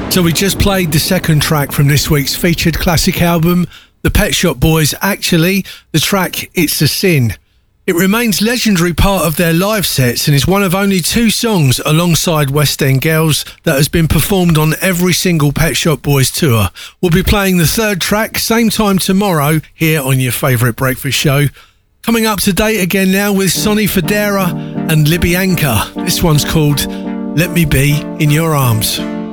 So we just played the second track from this week's featured classic album, The Pet Shop Boys. Actually, the track It's a Sin. It remains legendary part of their live sets and is one of only 2 songs alongside West End Girls that has been performed on every single Pet Shop Boys tour. We'll be playing the third track same time tomorrow here on your favourite breakfast show. Coming up to date again now with Sonny Fodera and Libby Anchor. This one's called Let Me Be in Your Arms.